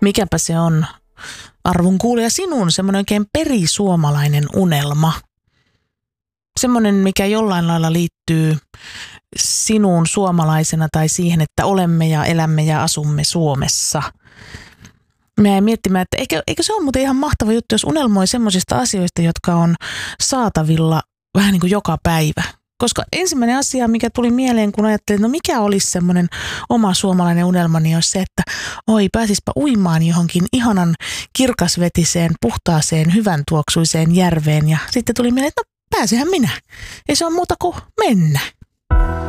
Mikäpä se on, arvon kuulija, sinun semmoinen oikein perisuomalainen unelma? Semmoinen, mikä jollain lailla liittyy sinuun suomalaisena tai siihen, että olemme ja elämme ja asumme Suomessa. Mä jäin miettimään, että eikö se ole muuten ihan mahtava juttu, jos unelmoi semmoisista asioista, jotka on saatavilla vähän niin kuin joka päivä. Koska ensimmäinen asia, mikä tuli mieleen, kun ajattelin, no mikä olisi semmoinen oma suomalainen unelma, niin olisi se, että pääsispä uimaan johonkin ihanan kirkasvetiseen, puhtaaseen, hyvän tuoksuiseen järveen. Ja sitten tuli mieleen, että no pääsehän minä. Ei se ole muuta kuin mennä.